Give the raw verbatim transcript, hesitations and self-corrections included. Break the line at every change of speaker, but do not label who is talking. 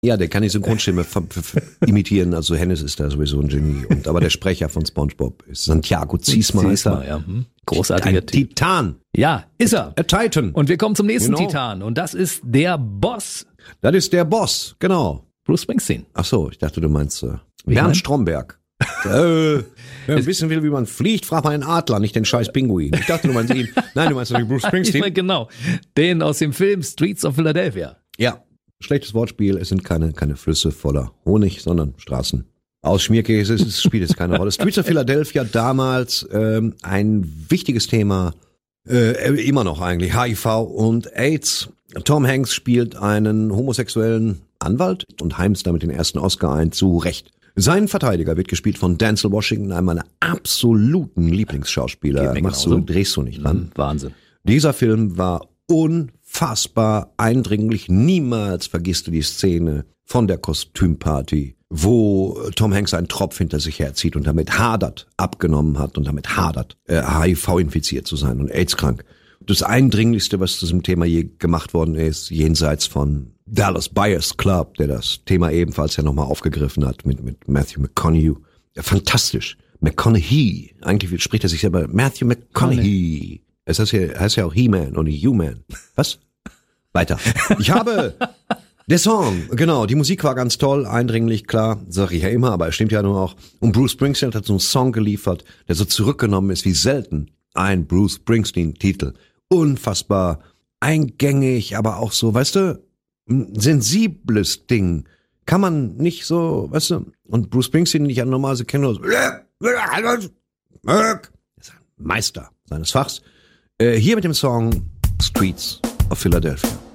Ja, der kann die Synchronstimme f- f- imitieren, also Hennes ist da sowieso ein Genie. Und, aber der Sprecher von SpongeBob ist Santiago Ziesmer.
Ziesmer, ja. Hm. Großartiger
Ein Titan.
Ja, ist er.
A Titan.
Und wir kommen zum nächsten
Genau.
Titan. Und das ist der Boss,
Das ist der Boss, genau.
Bruce Springsteen.
Ach so, ich dachte, du meinst äh,
Wie
Bernd
mein?
Stromberg. äh, wer wissen will, wie man fliegt, fragt man einen Adler, nicht den scheiß Pinguin. Ich dachte, du meinst ihn. Nein, du meinst natürlich Bruce
Ich meine,
Springsteen.
genau. Den aus dem Film Streets of Philadelphia.
Ja, schlechtes Wortspiel. Es sind keine, keine Flüsse voller Honig, sondern Straßen. Aus Schmierkäse, es spielt jetzt keine Rolle. Streets of Philadelphia damals ähm, ein wichtiges Thema, äh, immer noch eigentlich, H I V und AIDS. Tom Hanks spielt einen homosexuellen Anwalt und heimst damit den ersten Oscar ein, zu Recht. Sein Verteidiger wird gespielt von Denzel Washington, einem meiner absoluten Lieblingsschauspieler.
Geht mir
Machst du,
genauso.
drehst du nicht dran.
Hm, Wahnsinn.
Dieser Film war unfassbar eindringlich. Niemals vergisst du die Szene von der Kostümparty, wo Tom Hanks einen Tropf hinter sich herzieht und damit hadert, abgenommen hat und damit hadert, äh, H I V-infiziert zu sein und AIDS-krank. Das Eindringlichste, was zu diesem Thema je gemacht worden ist, jenseits von Dallas Buyers Club, der das Thema ebenfalls ja nochmal aufgegriffen hat mit, mit Matthew McConaughey. Ja, fantastisch. McConaughey. Eigentlich spricht er sich selber Matthew McConaughey. Es heißt ja, heißt ja auch He-Man und nicht Human. Was? Weiter. Ich habe der Song, genau, die Musik war ganz toll, eindringlich, klar, sag ich ja immer, aber es stimmt ja nur auch. Und Bruce Springsteen hat so einen Song geliefert, der so zurückgenommen ist wie selten ein Bruce Springsteen-Titel. Unfassbar eingängig, aber auch so, weißt du, ein sensibles Ding. Kann man nicht so, weißt du, und Bruce Springsteen, den ich an normalerweise kenne, so, ist ein Meister seines Fachs. Äh, hier mit dem Song Streets of Philadelphia.